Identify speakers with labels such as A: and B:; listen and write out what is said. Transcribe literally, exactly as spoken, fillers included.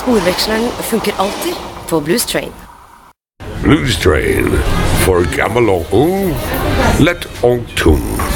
A: Sporveksleren funker alltid på Blues Train.
B: Blues Train, for gammel og ung, lett og tung.